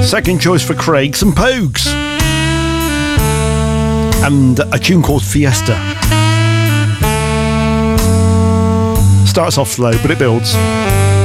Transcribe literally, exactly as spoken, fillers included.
Second choice for Craig, some Pogues. And a tune called Fiesta. Starts off slow, but it builds.